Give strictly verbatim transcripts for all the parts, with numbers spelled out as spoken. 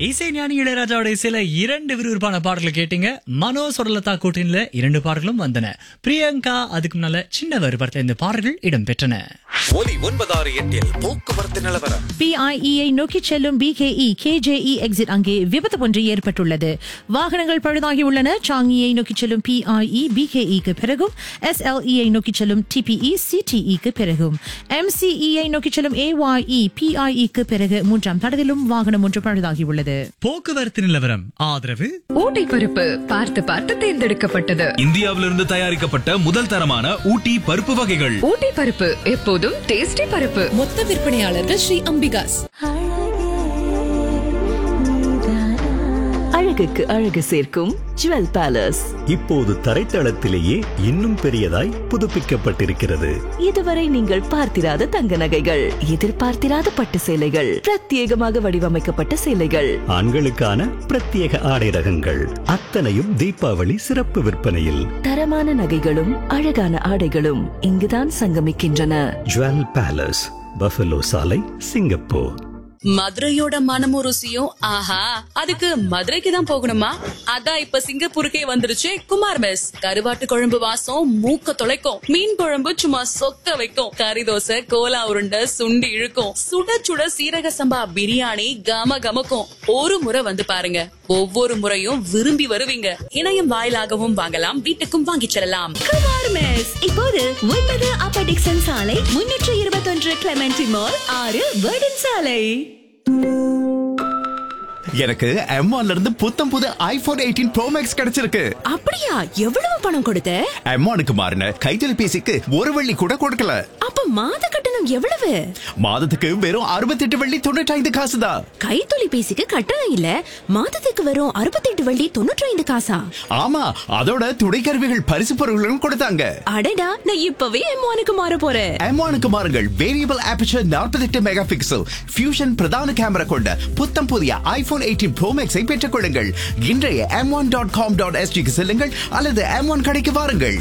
இசை ஞானி இளையராஜாவோட இசையில இரண்டு விறுவிறுப்பான பாடல்கள் கேட்டீங்க. மனோ சுரலதா கூட்டணியில இரண்டு பாடல்களும் வந்தன. பிரியங்கா அதுக்கு முன்னால சின்ன வருபத்துல இந்த பாடல்கள் இடம்பெற்றன. ஒலி ஒன்பதாறு எட்டில் போக்குவரத்து நிலவரம். பிஐஇயை நோக்கி செல்லும் பிகேஇ கேஜேஇ எக்ஸிட் அங்கே விபத்து ஒன்று ஏற்பட்டுள்ளது. வாகனங்கள் பழுதாகி உள்ளன. சாங்கியை நோக்கி செல்லும் பிஐஇ பிகேஇக்கு பிறகும், எஸ்எல்இயை நோக்கி செல்லும் டிபிஇ சிடிஇக்கு பிறகும், எம்சிஇயை நோக்கி செல்லும் ஏஒய்இ பிஐஇக்கு பிறகு மூன்றாம் தடத்திலும் வாகனம் ஒன்று பழுதாகி உள்ளது. போக்குவரத்து நிலவரம் ஆதரவு ஊட்டி பருப்பு பார்த்து பார்த்து தேர்ந்தெடுக்கப்பட்டது. இந்தியாவிலிருந்து தயாரிக்கப்பட்ட முதல் தரமான ஊட்டி பருப்பு வகைகள். ஊட்டி பருப்பு எப்போதும் டேஸ்டி பருப்பு. மொத்த விற்பனையாளர்கள் ஸ்ரீ அம்பிகாஸ். அழகுக்கு அழகு சேர்க்கும் ஜுவல் பேலஸ் இப்போது தரைத்தளத்திலேயே இன்னும் பெரியதாய் புதுப்பிக்கப்பட்டிருக்கிறது. இதுவரை நீங்கள் பார்த்திராத தங்க நகைகள், எதிர்பார்த்திராத பட்டு சேலைகள், பிரத்யேகமாக வடிவமைக்கப்பட்ட சேலைகள், ஆண்களுக்கான பிரத்யேக ஆடை ரகங்கள் அத்தனையும் தீபாவளி சிறப்பு விற்பனையில். தரமான நகைகளும் அழகான ஆடைகளும் இங்குதான் சங்கமிக்கின்றன. ஜுவல் பேலஸ், பஃபலோ சாலை, சிங்கப்பூர். மதுரையோட மனமும் ருசியும் ஆஹா, அதுக்கு மதுரைக்கு தான் போகணுமா? அதான் இப்ப சிங்கப்பூருக்கே வந்துருச்சு குமார் மெஸ். கருவாட்டு குழம்பு வாசம் மூக்க தொலைக்கும், மீன் குழம்பு சும்மா சொக்க வைக்கும், கறி தோசை கோலா உருண்டை சுண்டி இழுக்கும், சுட சுட சீரக சம்பா பிரியாணி கம கமக்கும். ஒரு முறை வந்து பாருங்க, ஒவ்வொரு முறையும் விரும்பி வருவீங்க. இணையம் வாயிலாகவும் வாங்கலாம், வீட்டுக்கும் வாங்கிச் செல்லலாம். குமார் மெஸ் இப்போது ஒன்பது அப்பர் டிக்சன் சாலை, முன்னூற்று இருபத்தொன்று கிளமெண்டி மால், ஆறு வேர்டன் சாலை. எனக்கு எம் ஒன்ல இருந்து புத்தம் புது ஐபோன் எயிட்டீன் ப்ரோ மேக்ஸ் கிடைச்சிருக்கு. அப்படியா? எவ்வளவு பணம் கொடுத்த? எம் ஒன்னுக்கு மாறின கைத்தொலைபேசிக்கு ஒரு வெள்ளி கூட கொடுக்கல. அப்ப மாத கட்டணம் எவ்வளவு? மாதத்துக்கு வெறும் அறுபத்தி எட்டு வெள்ளி தொண்ணூற்றி ஐந்து காசு தான். கைத்தொலைபேசிக்கு கட்டணம் இல்ல, மாதத்துக்கு வெறும் அறுபத்தி எட்டு வெள்ளி தொண்ணூற்றி ஐந்து காசா? ஆமா, அதோட துணைக்கருவிகள் பரிசு பொருட்களும் கொடுத்தாங்க. அடடா, நான் இப்பவே எம் ஒன்னுக்கு மாற போறேன். எம் ஒன்னுக்கு மாறுங்கள். வேரியபிள் ஆபர்ச்சர் நாற்பத்தி எட்டு மெகா பிக்சல் ஃபியூஷன் பிரதான கேமரா கொண்ட புத்தம் புதிய ஐபோன் எயிட்டீன் ப்ரோ மேக்ஸை பெற்றுக் கொள்ளுங்கள். இன்றைய M one dot com dot எஸ்டிக்கு செல்லுங்கள் அல்லது எம் ஒன் கடைக்கு வாருங்கள்.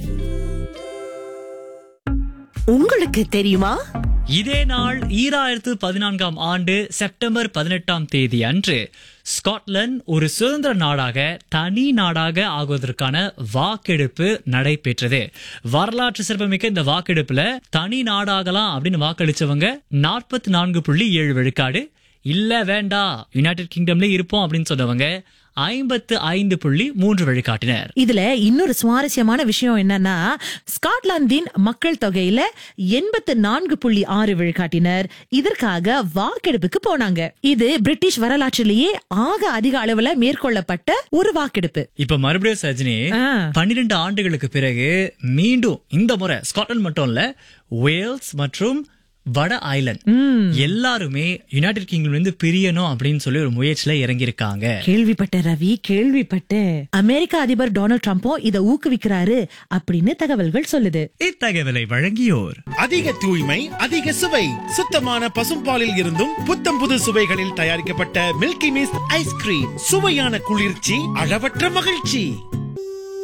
உங்களுக்கு தெரியுமா? இதே நாள் ஈராயிரத்து பதினான்காம் ஆண்டு செப்டம்பர் பதினெட்டாம் தேதி அன்று ஸ்காட்லாந்து ஒரு சுதந்திர நாடாக தனி நாடாக ஆகுவதற்கான வாக்கெடுப்பு நடைபெற்றது. வரலாற்று சிறப்புமிக்க இந்த வாக்கெடுப்புல தனி நாடாகலாம் அப்படின்னு வாக்களிச்சவங்க நாற்பத்தி நான்கு புள்ளி ஏழு விழுக்காடு, இல்ல வேண்டாம் யுனைடெட் கிங்டம்ல இருப்போம் அப்படின்னு சொன்னவங்க ஐம்பத்து ஐந்து புள்ளி மூன்று விழுக்காட்டினர். இதுல இன்னொரு சுவாரஸ்யமான விஷயம் என்னன்னா, ஸ்காட்லாந்தின் மக்கள் தொகையில எண்பத்து நான்கு புள்ளி ஆறு விழுக்காட்டினர் இதற்காக வாக்கெடுப்புக்கு போனாங்க. இது பிரிட்டிஷ் வரலாற்றிலேயே ஆக அதிக அளவுல மேற்கொள்ளப்பட்ட ஒரு வாக்கெடுப்பு. இப்ப மறுபடியும் சஜினி, பன்னிரண்டு ஆண்டுகளுக்கு பிறகு மீண்டும் இந்த முறை ஸ்காட்லாந்து மட்டும் இல்ல, வேல்ஸ் மற்றும் வட ஐலண்ட் எல்லாருமே யுனைடெட் கிங்டம் இருந்து பிரியணும் அப்படின்னு சொல்லி ஒரு முயற்சியில இறங்கி இருக்காங்க. கேள்விப்பட்ட ரவி, கேள்விப்பட்ட அமெரிக்க அதிபர் டொனால்ட் ட்ரம்பும் இதை ஊக்குவிக்கிறாரு அப்படின்னு தகவல்கள் சொல்லுது. இத்தகவலை வழங்கியோர் அதிக தூய்மை, அதிக சுவை, சுத்தமான பசும்பாலில் இருந்தும் புத்தம் புது சுவைகளில் தயாரிக்கப்பட்ட மில்கி மிஸ்ட் ஐஸ்கிரீம். சுவையான குளிர்ச்சி, அளவற்ற மகிழ்ச்சி.